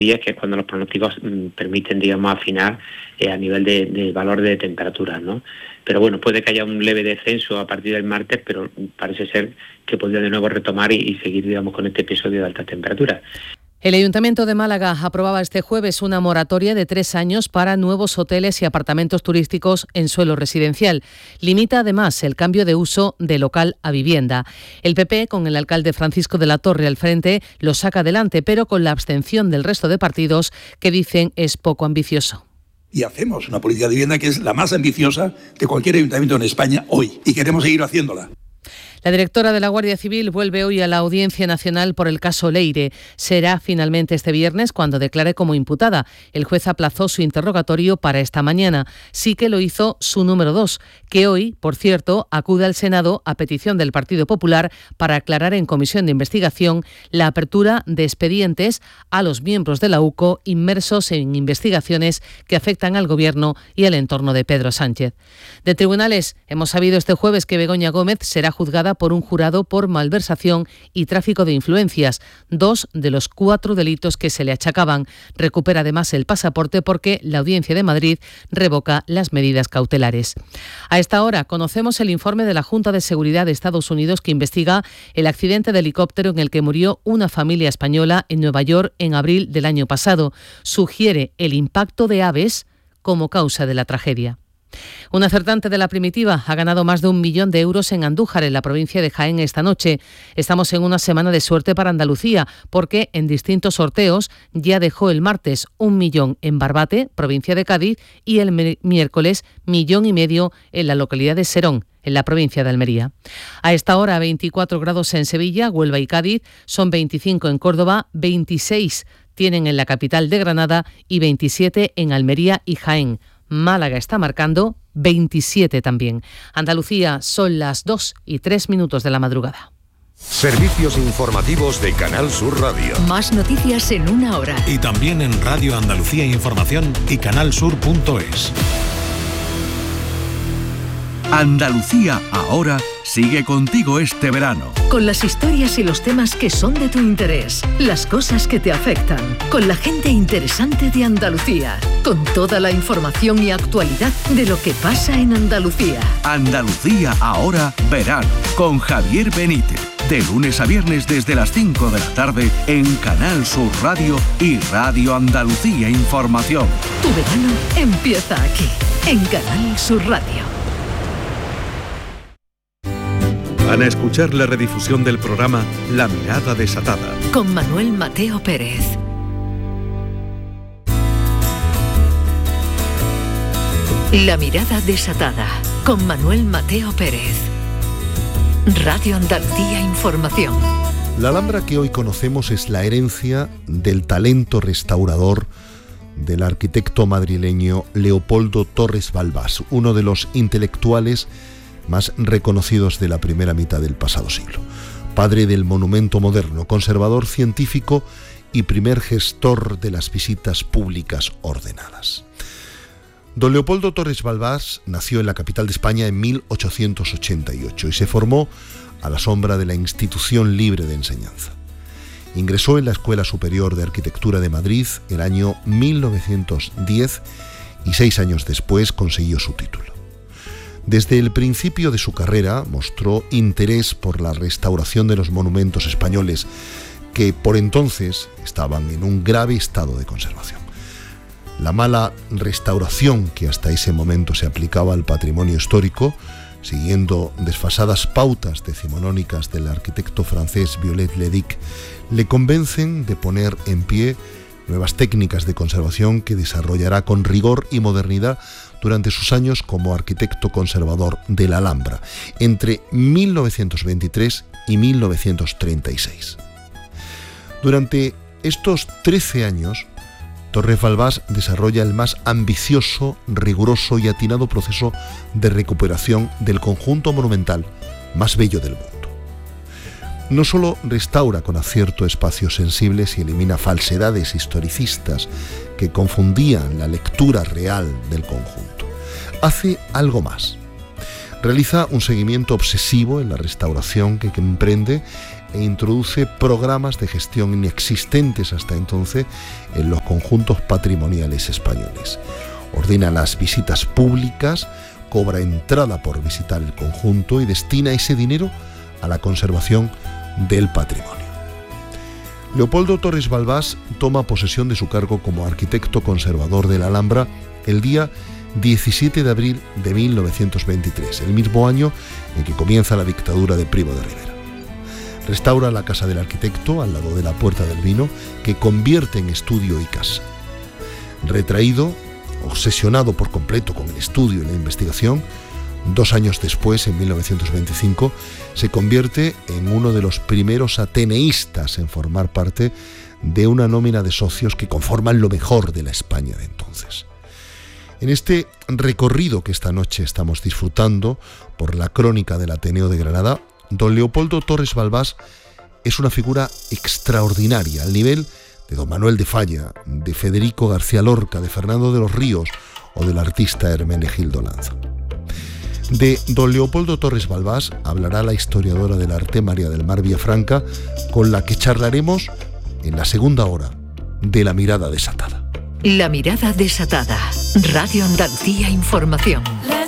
días, que es cuando los pronósticos permiten, digamos, afinar a nivel de valor de temperaturas, ¿no? Pero bueno, puede que haya un leve descenso a partir del martes, pero parece ser que podría de nuevo retomar y seguir, digamos, con este episodio de altas temperaturas. El Ayuntamiento de Málaga aprobaba este jueves una moratoria de 3 años para nuevos hoteles y apartamentos turísticos en suelo residencial. Limita además el cambio de uso de local a vivienda. El PP, con el alcalde Francisco de la Torre al frente, lo saca adelante, pero con la abstención del resto de partidos que dicen es poco ambicioso. Y hacemos una política de vivienda que es la más ambiciosa de cualquier ayuntamiento en España hoy. Y queremos seguir haciéndola. La directora de la Guardia Civil vuelve hoy a la Audiencia Nacional por el caso Leire. Será finalmente este viernes cuando declare como imputada. El juez aplazó su interrogatorio para esta mañana. Sí que lo hizo su número 2, que hoy, por cierto, acude al Senado a petición del Partido Popular para aclarar en comisión de investigación la apertura de expedientes a los miembros de la UCO inmersos en investigaciones que afectan al Gobierno y al entorno de Pedro Sánchez. De tribunales, hemos sabido este jueves que Begoña Gómez será juzgada por un jurado por malversación y tráfico de influencias, 2 de los 4 delitos que se le achacaban. Recupera además el pasaporte porque la Audiencia de Madrid revoca las medidas cautelares. A esta hora conocemos el informe de la Junta de Seguridad de Estados Unidos que investiga el accidente de helicóptero en el que murió una familia española en Nueva York en abril del año pasado. Sugiere el impacto de aves como causa de la tragedia. Un acertante de la Primitiva ha ganado más de 1 millón de euros en Andújar, en la provincia de Jaén, esta noche. Estamos en una semana de suerte para Andalucía, porque en distintos sorteos ya dejó el martes 1 millón en Barbate, provincia de Cádiz, y el miércoles 1,5 millones en la localidad de Serón, en la provincia de Almería. A esta hora 24 grados en Sevilla, Huelva y Cádiz, son 25 en Córdoba, 26 tienen en la capital de Granada y 27 en Almería y Jaén. Málaga está marcando 27 también. Andalucía, son las 2:03 de la madrugada. Servicios informativos de Canal Sur Radio. Más noticias en 1 hora. Y también en Radio Andalucía Información y canalsur.es. Andalucía ahora sigue contigo este verano. Con las historias y los temas que son de tu interés, las cosas que te afectan, con la gente interesante de Andalucía, con toda la información y actualidad de lo que pasa en Andalucía. Andalucía ahora verano, con Javier Benítez. De lunes a viernes desde las 5 de la tarde en Canal Sur Radio y Radio Andalucía Información. Tu verano empieza aquí, en Canal Sur Radio. Van a escuchar la redifusión del programa La Mirada Desatada. Con Manuel Mateo Pérez. La Mirada Desatada. Con Manuel Mateo Pérez. Radio Andalucía Información. La Alhambra que hoy conocemos es la herencia del talento restaurador del arquitecto madrileño Leopoldo Torres Balbás, uno de los intelectuales más reconocidos de la primera mitad del pasado siglo. Padre del monumento moderno, conservador científico y primer gestor de las visitas públicas ordenadas. Don Leopoldo Torres Balbás nació en la capital de España en 1888 y se formó a la sombra de la Institución Libre de Enseñanza. Ingresó en la Escuela Superior de Arquitectura de Madrid el año 1910 y 6 años después consiguió su título. Desde el principio de su carrera mostró interés por la restauración de los monumentos españoles que por entonces estaban en un grave estado de conservación. La mala restauración que hasta ese momento se aplicaba al patrimonio histórico, siguiendo desfasadas pautas decimonónicas del arquitecto francés Viollet-le-Duc, le convencen de poner en pie nuevas técnicas de conservación que desarrollará con rigor y modernidad durante sus años como arquitecto conservador de la Alhambra, entre 1923 y 1936. Durante estos 13 años, Torres Balbás desarrolla el más ambicioso, riguroso y atinado proceso de recuperación del conjunto monumental más bello del mundo. No solo restaura con acierto espacios sensibles y elimina falsedades historicistas que confundían la lectura real del conjunto. Hace algo más. Realiza un seguimiento obsesivo en la restauración que emprende e introduce programas de gestión inexistentes hasta entonces en los conjuntos patrimoniales españoles. Ordena las visitas públicas, cobra entrada por visitar el conjunto y destina ese dinero a la conservación del patrimonio. Leopoldo Torres Balbás toma posesión de su cargo como arquitecto conservador de la Alhambra el día 17 de abril de 1923, el mismo año en que comienza la dictadura de Primo de Rivera. Restaura la casa del arquitecto al lado de la Puerta del Vino, que convierte en estudio y casa. Retraído, obsesionado por completo con el estudio y la investigación, 2 años después, en 1925, se convierte en uno de los primeros ateneístas en formar parte de una nómina de socios que conforman lo mejor de la España de entonces. En este recorrido que esta noche estamos disfrutando por la crónica del Ateneo de Granada, don Leopoldo Torres Balbás es una figura extraordinaria, al nivel de don Manuel de Falla, de Federico García Lorca, de Fernando de los Ríos o del artista Hermenegildo Lanza. De don Leopoldo Torres Balbás hablará la historiadora del arte María del Mar Villafranca, con la que charlaremos en la segunda hora de La Mirada Desatada. La Mirada Desatada. Radio Andalucía Información.